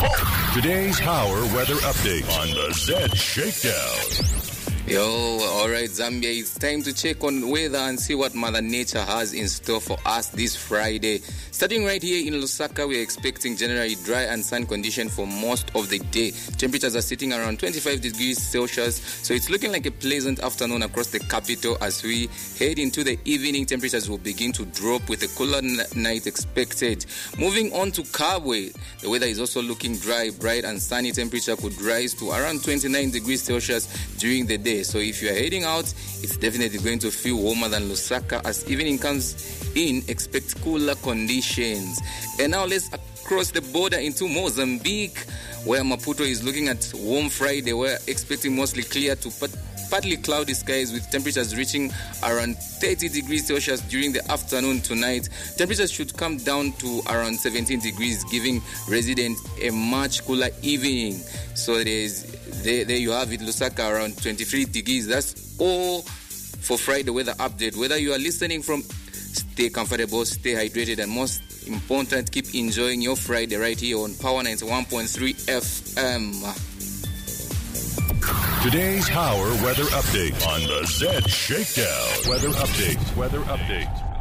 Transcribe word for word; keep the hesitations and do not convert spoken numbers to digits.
Today's Power Weather Update on the Z Shakedown. Yo, alright Zambia, it's time to check on weather and see what Mother Nature has in store for us this Friday. Starting right here in Lusaka, we're expecting generally dry and sun conditions for most of the day. Temperatures are sitting around twenty-five degrees Celsius, so it's looking like a pleasant afternoon across the capital. As we head into the evening, temperatures will begin to drop with a cooler n- night expected. Moving on to Kabwe, the weather is also looking dry, bright and sunny. Temperature could rise to around twenty-nine degrees Celsius during the day. So if you are heading out, it's definitely going to feel warmer than Lusaka. As evening comes in, expect cooler conditions. And now let's cross the border into Mozambique, where Maputo is looking at warm Friday. We're expecting mostly clear to pat- partly cloudy skies with temperatures reaching around thirty degrees Celsius during the afternoon tonight. Temperatures should come down to around seventeen degrees, giving residents a much cooler evening. So there's There, there you have it, Lusaka around twenty-three degrees. That's all for Friday weather update. Whether you are listening from, stay comfortable, stay hydrated, and most important, keep enjoying your Friday right here on Power ninety-one point three F M. Today's Power Weather Update on the Z Shakedown. Weather Update. Weather Update.